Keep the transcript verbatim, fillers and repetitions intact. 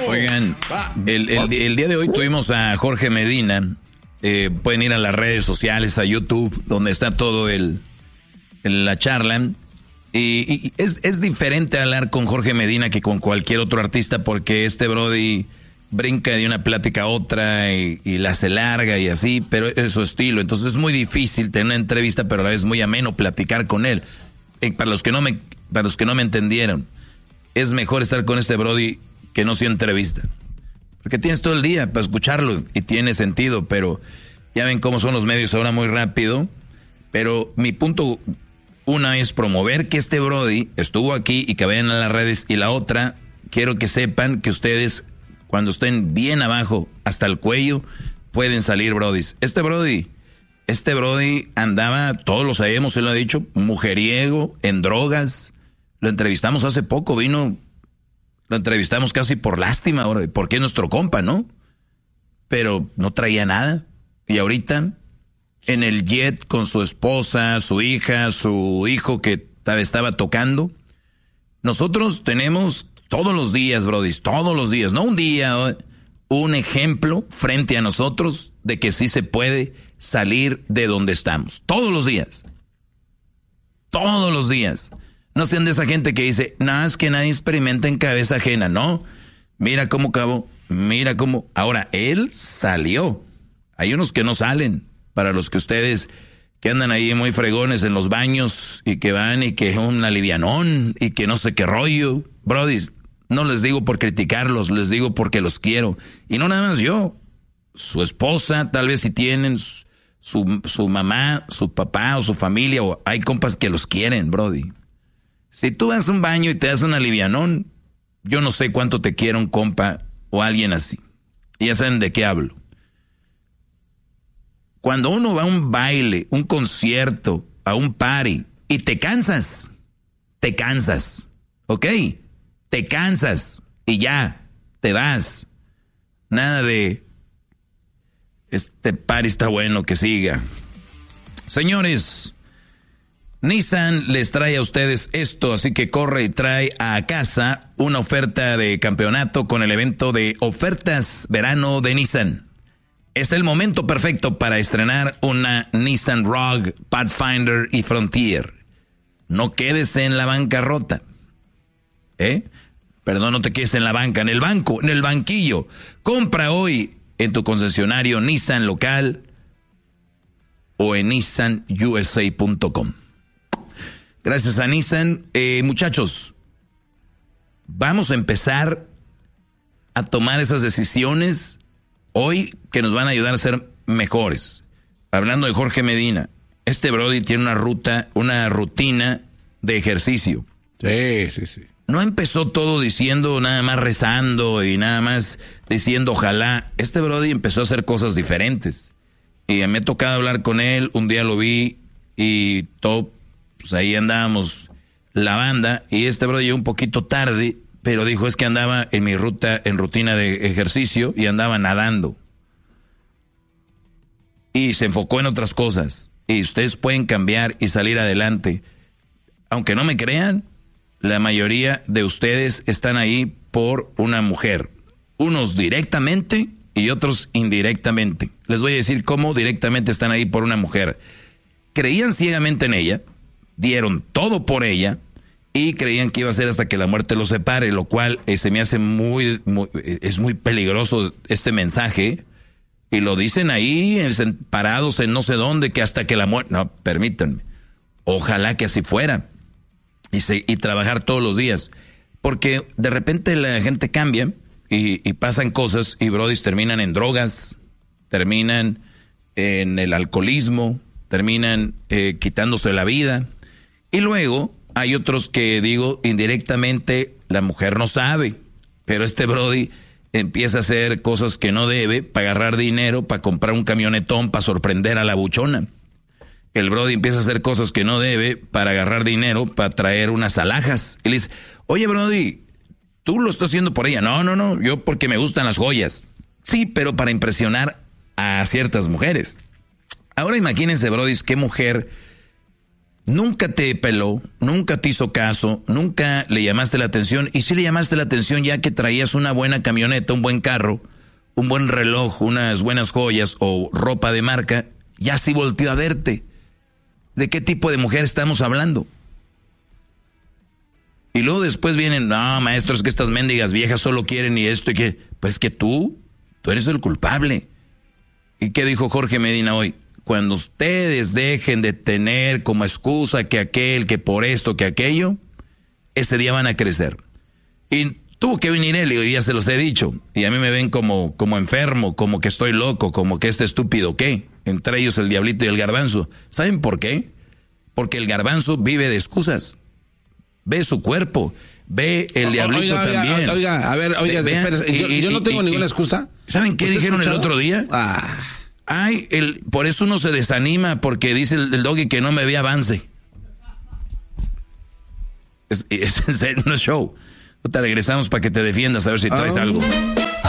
Oigan, el, el, el día de hoy tuvimos a Jorge Medina. Eh, pueden ir a las redes sociales, a YouTube, donde está todo el, el la charla. Y, y es, es diferente hablar con Jorge Medina que con cualquier otro artista, porque este brody brinca de una plática a otra y, y la hace larga y así, pero es su estilo. Entonces es muy difícil tener una entrevista, pero a la vez muy ameno platicar con él. Eh, para los que no me, para los que no me entendieron, es mejor estar con este brody que no sea entrevista. Porque tienes todo el día para escucharlo y tiene sentido, pero ya ven cómo son los medios ahora muy rápido. Pero mi punto, una es promover que este brody estuvo aquí y que vayan a las redes. Y la otra, quiero que sepan que ustedes, cuando estén bien abajo, hasta el cuello, pueden salir brodis. Este brody, este brody andaba, todos lo sabemos, él lo ha dicho, mujeriego, en drogas. Lo entrevistamos hace poco, vino... Lo entrevistamos casi por lástima ahora, porque es nuestro compa, ¿no? Pero no traía nada. Y ahorita, en el jet con su esposa, su hija, su hijo que estaba tocando. Nosotros tenemos todos los días, brodis, todos los días, no un día, un ejemplo frente a nosotros de que sí se puede salir de donde estamos. Todos los días. Todos los días. No sean de esa gente que dice, nada, es que nadie experimenta en cabeza ajena. No, mira cómo acabó, mira cómo. Ahora, él salió. Hay unos que no salen. Para los que ustedes que andan ahí muy fregones en los baños y que van y que es un alivianón y que no sé qué rollo. Brodis, no les digo por criticarlos, les digo porque los quiero. Y no nada más yo. Su esposa, tal vez si tienen su, su mamá, su papá o su familia, o hay compas que los quieren, brody. Si tú vas a un baño y te das un alivianón, yo no sé cuánto te quiere un compa o alguien así. Y ya saben de qué hablo. Cuando uno va a un baile, un concierto, a un party, y te cansas, te cansas, ¿ok? Te cansas y ya, te vas. Nada de, este party está bueno, que siga. Señores, Nissan les trae a ustedes esto, así que corre y trae a casa una oferta de campeonato con el evento de ofertas verano de Nissan. Es el momento perfecto para estrenar una Nissan Rogue, Pathfinder y Frontier. No quedes en la bancarrota. ¿Eh? Perdón, no te quedes en la banca, en el banco, en el banquillo. Compra hoy en tu concesionario Nissan local o en nissan u s a punto com. Gracias a Nissan. Eh, muchachos, vamos a empezar a tomar esas decisiones hoy que nos van a ayudar a ser mejores. Hablando de Jorge Medina, este brody tiene una ruta, una rutina de ejercicio. Sí, sí, sí. No empezó todo diciendo, nada más rezando y nada más diciendo ojalá. Este brody empezó a hacer cosas diferentes. Y me ha tocado hablar con él, un día lo vi y todo, pues ahí andábamos la banda y este brody llegó un poquito tarde, pero dijo es que andaba en mi ruta, en rutina de ejercicio y andaba nadando. Y se enfocó en otras cosas. Y ustedes pueden cambiar y salir adelante. Aunque no me crean, la mayoría de ustedes están ahí por una mujer. Unos directamente y otros indirectamente. Les voy a decir cómo directamente están ahí por una mujer. Creían ciegamente en ella, dieron todo por ella y creían que iba a ser hasta que la muerte los separe, lo cual eh, se me hace muy, muy, es muy peligroso este mensaje. Y lo dicen ahí, en, parados en no sé dónde, que hasta que la muerte... No, permítanme. Ojalá que así fuera. Y, se, y trabajar todos los días. Porque de repente la gente cambia y, y pasan cosas y brodis terminan en drogas, terminan en el alcoholismo, terminan eh, quitándose la vida. Y luego hay otros que, digo, indirectamente la mujer no sabe. Pero este brody empieza a hacer cosas que no debe para agarrar dinero, para comprar un camionetón, para sorprender a la buchona. El brody empieza a hacer cosas que no debe para agarrar dinero, para traer unas alhajas. Y le dice, oye brody, tú lo estás haciendo por ella. No, no, no, yo porque me gustan las joyas. Sí, pero para impresionar a ciertas mujeres. Ahora imagínense, brody, qué mujer nunca te peló, nunca te hizo caso, nunca le llamaste la atención. Y sí le llamaste la atención ya que traías una buena camioneta, un buen carro, un buen reloj, unas buenas joyas o ropa de marca, ya sí volteó a verte. ¿De qué tipo de mujer estamos hablando? Y luego después vienen, no, maestros, que estas mendigas viejas solo quieren y esto y que... Pues que tú, tú eres el culpable. ¿Y qué dijo Jorge Medina hoy? Cuando ustedes dejen de tener como excusa que aquel, que por esto, que aquello, ese día van a crecer. Y tuvo que venir él, y ya se los he dicho. Y a mí me ven como, como enfermo, como que estoy loco, como que este estúpido, ¿qué? Entre ellos el Diablito y el Garbanzo. ¿Saben por qué? Porque el Garbanzo vive de excusas. Ve su cuerpo, ve el Diablito oiga, también. Oiga, oiga, a ver, oiga, espérese, yo, yo no tengo y, ninguna excusa. ¿Saben qué dijeron escuchado? El otro día? Ah. Ay, el, por eso uno se desanima, porque dice el, el Doggy que no me ve avance. Es, es en serio, no es show. Te regresamos para que te defiendas a ver si traes oh. algo.